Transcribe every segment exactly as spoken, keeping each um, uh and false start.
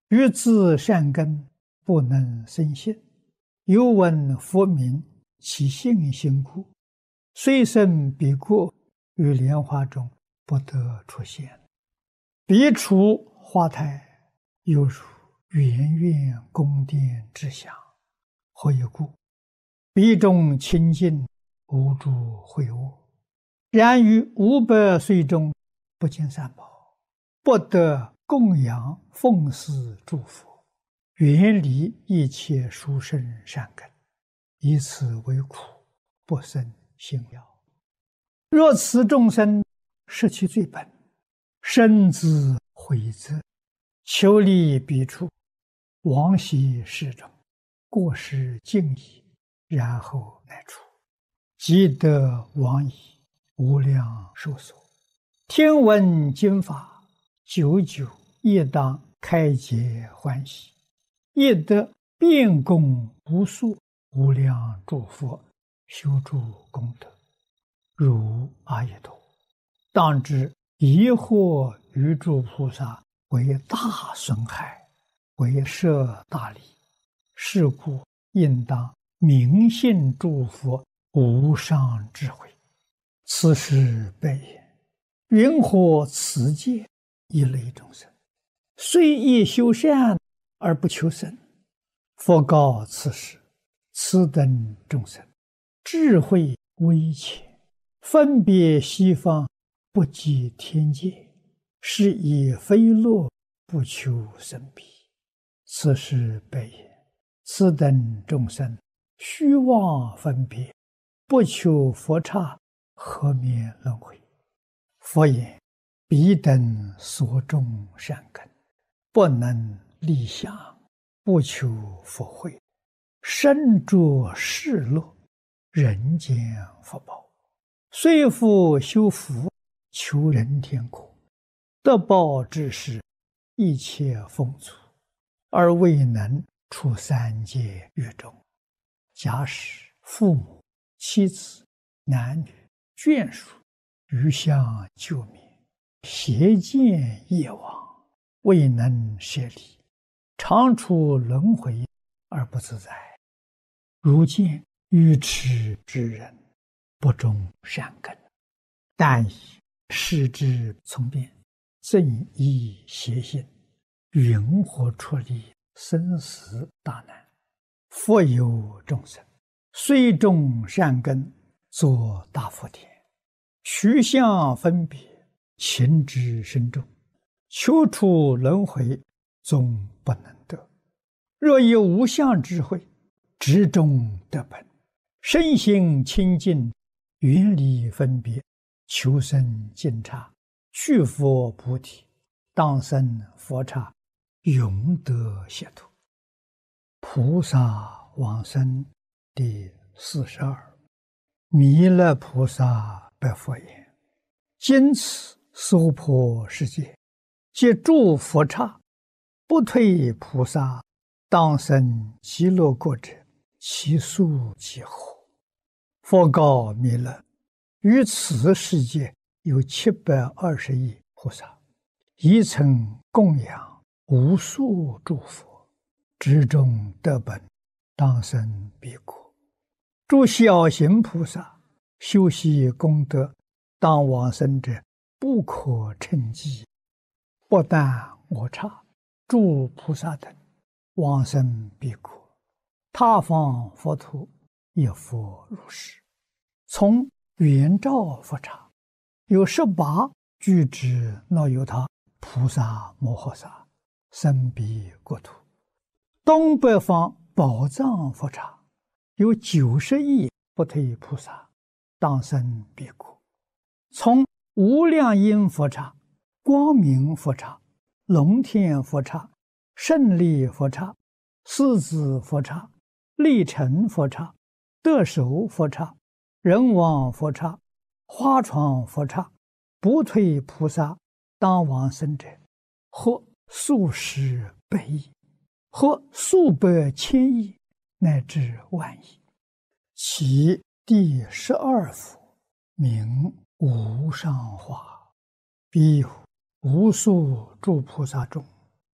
欲自善根，不能生信。又闻佛名，其信心故，虽生彼过，于莲花中不得出现。彼处花台，犹如圆圆宫殿之祥。何以故？彼中清净，无诸秽物。然于五百岁中，不见三宝，不得供养奉祀诸佛，远离一切殊胜善根，以此为苦，不生信了。若此众生失其最本，深自悔责，求离彼处，往昔世中，过失尽矣，然后乃出，即得往矣，无量寿所。听闻经法，久久亦当开解欢喜，亦得遍供无数无量诸佛修诸功德，如阿逸多。当知疑惑于诸菩萨为大损害，为摄大利，是故应当明信诸佛无上智慧。此时悲言：云何此界一类众生，虽亦修善而不求生？佛告此时：此等众生智慧微浅，分别西方，不及天界，是以非乐不求生彼。此时悲言：此等众生虚妄分别，不求佛刹，何免轮回？佛言：彼等所种善根，不能立想，不求佛慧，身着世乐，人间福报，虽复修福，求人天国，得报之时，一切丰足，而未能出三界狱中。假使父母、妻子、男女、眷属余相救灭，邪见业往，未能舍离，常处轮回而不自在。如见愚痴之人，不种善根，但以视之从变，正依邪心，云何出离生死大难？复有众生，虽种善根，作大福田，取相分别，情之深重，求出轮回，终不能得。若有无相智慧，执中得本，身心清净，远离分别，求生净刹，去佛菩提，当生佛刹，永得解脱。菩萨往生第四十二。弥勒菩萨白佛言：今此娑婆世界，皆诸佛刹，不退菩萨，当生极乐国者，其数几何？佛告弥勒：于此世界有七百二十亿菩萨，一曾供养无数诸佛，执中得本，当生彼国。诸小行菩萨修习功德，当往生者不可称计。不但我刹，诸菩萨等往生彼国，他方佛土也复如是。从圆照佛刹，有十八具之那由他菩萨摩诃萨生彼国土。东北方宝藏佛刹，有九十亿不退菩萨，当生彼国。从无量音佛刹、光明佛刹、龙天佛刹、胜利佛刹、狮子佛刹、力成佛刹、得手佛刹、人王佛刹、花床佛刹，不退菩萨当往生者，或数十百亿，或数百千亿，乃至万亿。其第十二佛名无上化，彼有无数诸菩萨中，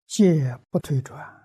戒不退转。